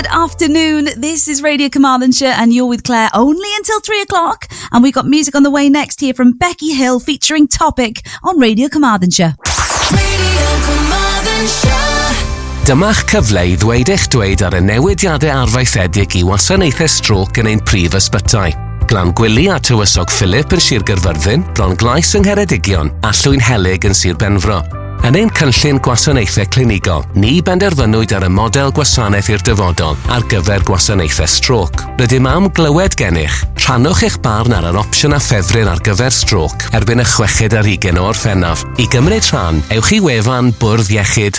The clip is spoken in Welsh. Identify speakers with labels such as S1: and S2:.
S1: Good afternoon. This is Radio Carmarthenshire and you're with Claire only until 3 o'clock. And we've got music on the way next here from Becky Hill featuring Topic on Radio Carmarthenshire.
S2: Radio Carmarthenshire.
S3: Dyma'ch cyfle I ddweud eich dweud ar y newidiadau arfaethedig I wasanaethau stroc yn ein prif ysbytai. Glan Gwili a Tywysog Philip yn Sir Gaerfyrddin, Bron Glais yng Ngheredigion a Llwyn Helyg yn Sir Benfro. Yn ein cynllun gwasanaethau clinigol, ni benderfynwyd ar y model gwasanaeth i'r dyfodol ar gyfer gwasanaethau stroc. Rydym am glywed gennych, rhannwch eich barn ar yr opsiwn a ffefryn ar gyfer stroc erbyn y 6 ar 20 o Orffennaf. I gymryd rhan, ewch I wefan Bwrdd Iechyd